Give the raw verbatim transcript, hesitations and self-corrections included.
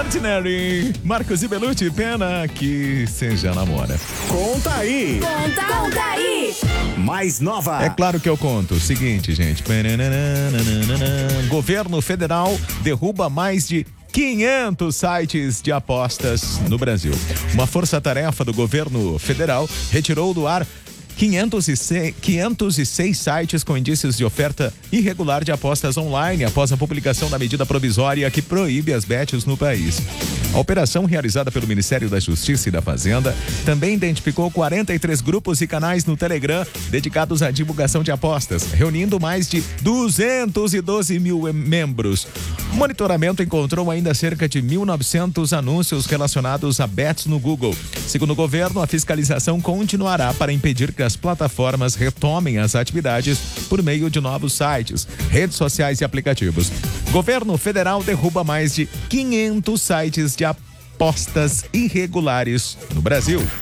Ordinary. Marcos e Belucci, pena que seja namora. Conta aí. Conta, conta aí. Mais nova. É claro que eu conto. Seguinte, gente. Governo federal derruba mais de quinhentos sites de apostas no Brasil. Uma força-tarefa do governo federal retirou do ar quinhentos e seis, quinhentos e seis sites com indícios de oferta irregular de apostas online após a publicação da medida provisória que proíbe as bets no país. A operação, realizada pelo Ministério da Justiça e da Fazenda, também identificou quarenta e três grupos e canais no Telegram dedicados à divulgação de apostas, reunindo mais de duzentos e doze mil membros. O monitoramento encontrou ainda cerca de mil e novecentos anúncios relacionados a bets no Google. Segundo o governo, a fiscalização continuará para impedir que as plataformas retomem as atividades por meio de novos sites, redes sociais e aplicativos. Governo federal derruba mais de quinhentos sites de apostas irregulares no Brasil.